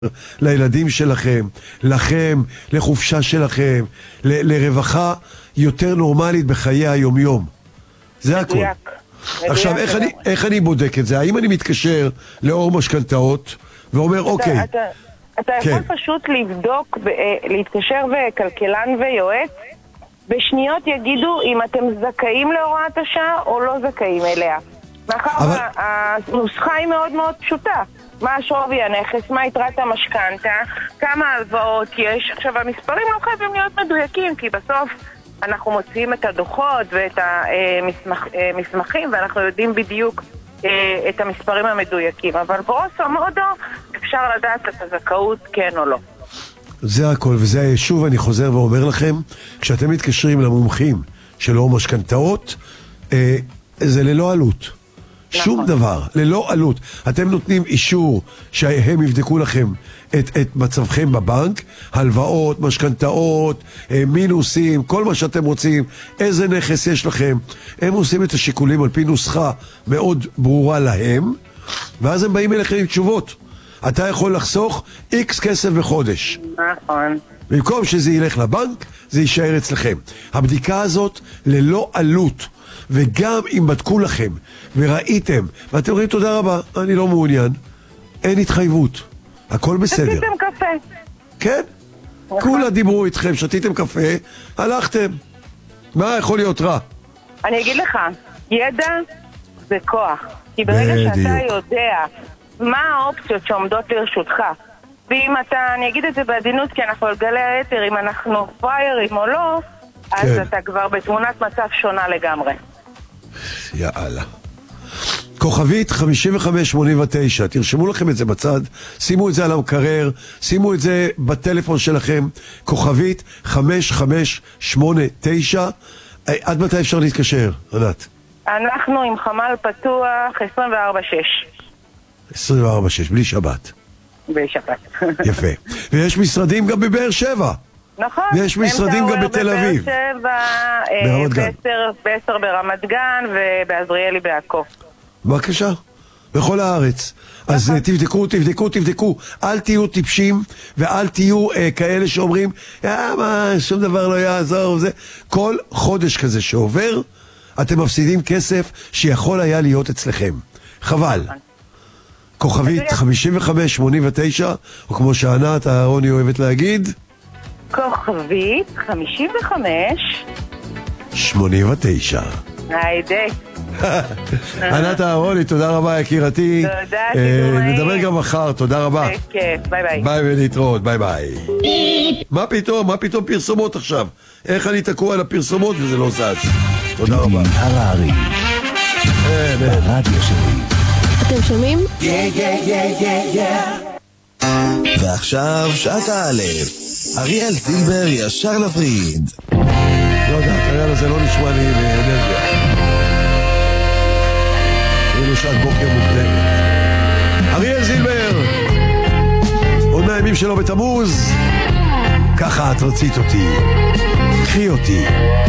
לילדים שלכם, לכם, לחופשה שלכם, לרווחה יותר נורמלית בחיי היומיום. זה הכל. עכשיו, איך אני בודק את זה? האם אני מתקשר לאור משכנתאות ואומר, אוקיי. אתה יכול פשוט לבדוק, להתקשר וכלכלן ויועץ, בשניות יגידו אם אתם זכאים להוראת השעה או לא זכאים אליה. מאחר הנוסחה היא מאוד מאוד פשוטה. מה שווי הנכס, מה יתרת המשכנתה, כמה הלוואות יש. עכשיו, המספרים לא חייבים להיות מדויקים, כי בסוף אנחנו מוציאים את הדוחות ואת המסמכים, ואנחנו יודעים בדיוק את המספרים המדויקים. אבל ברוסו מודו אפשר לדעת את הזכאות כן או לא. זה הכל, וזה שוב אני חוזר ואומר לכם, כשאתם מתקשרים למומחים של אור משכנתאות, זה ללא עלות. שום דבר, ללא עלות. אתם נותנים אישור שהם יבדקו לכם את מצבכם בבנק, הלוואות, משכנתאות, מינוסים, כל מה שאתם רוצים, איזה נכס יש לכם. הם עושים את השיקולים על פי נוסחה מאוד ברורה להם, ואז הם באים אליכם עם תשובות. אתה יכול לחסוך X כסף בחודש. נכון. במקום שזה ילך לבנק, זה יישאר אצלכם. הבדיקה הזאת ללא עלות. וגם אם בדקו לכם וראיתם ואתם אומרים תודה רבה, אני לא מעוניין, אין התחייבות, הכל בסדר. שתיתם קפה. כן, כולה דיברו איתכם, שתיתם קפה, הלכתם. מה יכול להיות רע? אני אגיד לך, ידע זה כוח. כי ברגע שאתה יודע מה האופציות שעומדות לרשותך, ואם אתה, אני אגיד את זה בעדינות כי אנחנו על גלי היתר, אם אנחנו פריירים או לא, אז אתה כבר בתמונת מצב שונה לגמרי. יאללה. כוכבית 5589, תרשמו לכם את זה בצד, שימו את זה על המקרר, שימו את זה בטלפון שלכם, כוכבית 5589. עד מתי אפשר להתקשר, ענת? אנחנו עם חמ"ל פתוח 24/6. 24/6, בלי שבת. בלי שבת. יפה. ויש משרדים גם בבאר שבע. נכון. ויש משרדים גם בתל אביב. ב10 ברמת גן ובעזריאלי בעכו. בבקשה. בכל הארץ. אז תבדקו. אל תהיו טיפשים ואל תהיו כאלה שאומרים מה, שום דבר לא יעזור. כל חודש כזה שעובר, אתם מפסידים כסף שיכול היה להיות אצלכם. חבל. כוכבית 5589, או כמו שענת אהרוני אוהבת להגיד, כוכבית 89. היידה. ענת אהרוני, תודה רבה יקירתי. תודה, תדומי. נדבר גם מחר, תודה רבה. ביי ביי. ביי ולהתראות, ביי ביי. מה פתאום פרסומות עכשיו? איך אני תקוע על הפרסומות וזה לא זז? תודה רבה. הררי. ברדיו שלי. אתם שומעים? ועכשיו שעת א', אריאל זילבר ישר לוריד. לא יודע, אריאל הזה לא נשמע לי לאנרגיה. כאילו שעת בוקר מוקדמת. אריאל זילבר, עוד מהימים שלו בתמוז, ככה את רצית אותי, קחי אותי.